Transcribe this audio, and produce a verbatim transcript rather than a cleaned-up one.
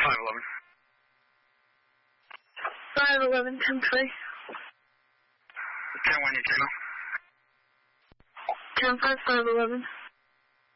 five eleven. five eleven, ten three. ten one, you two. ten five, five eleven.